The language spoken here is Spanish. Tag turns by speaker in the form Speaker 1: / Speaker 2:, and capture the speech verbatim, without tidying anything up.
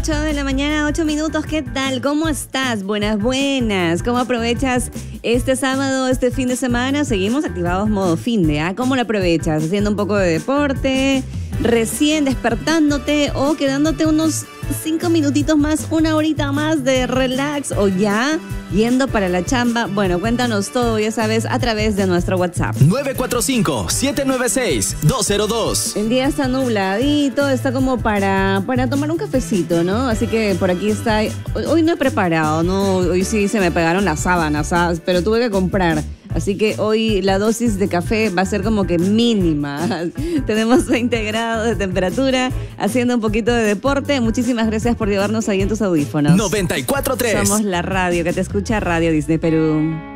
Speaker 1: ocho de la mañana, ocho minutos. ¿Qué tal? ¿Cómo estás? Buenas, buenas. ¿Cómo aprovechas este sábado, este fin de semana? Seguimos activados modo fin de, ¿ah? ¿Cómo lo aprovechas? ¿Haciendo un poco de deporte? ¿Recién despertándote? ¿O quedándote unos cinco minutitos más, una horita más de relax? ¿O ya yendo para la chamba? Bueno, cuéntanos todo, ya sabes, a través de nuestro WhatsApp.
Speaker 2: nueve cuatro cinco, siete nueve seis, dos cero dos.
Speaker 1: El día está nubladito, está como para, para tomar un cafecito, ¿no? Así que por aquí está. Hoy, hoy no he preparado, ¿no? Hoy sí se me pegaron las sábanas, ¿sabes? Pero tuve que comprar. Así que hoy la dosis de café va a ser como que mínima. Tenemos veinte grados de temperatura, haciendo un poquito de deporte. Muchísimas gracias por llevarnos ahí en tus audífonos.
Speaker 2: noventa y cuatro punto tres.
Speaker 1: Somos la radio que te escucha, Radio Disney Perú.